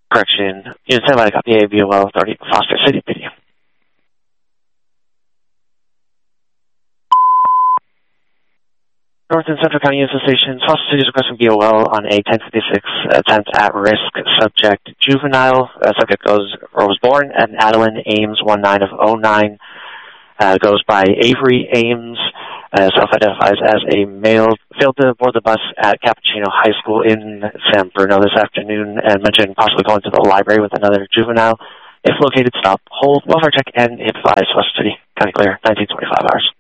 Correction, Unit 10 by copy A, BOL Authority, Foster City, PD. North and Central County Union Association, Foster City is requesting BOL on a 1056 attempt at risk subject juvenile. Subject was born at Adeline Ames 19 of 09. Goes by Avery Ames. Self-identifies as a male. Failed to board the bus at Cappuccino High School in San Bruno this afternoon and mentioned possibly going to the library with another juvenile. If located, stop, hold, welfare check, and advise Foster City. County clear, 1925 hours.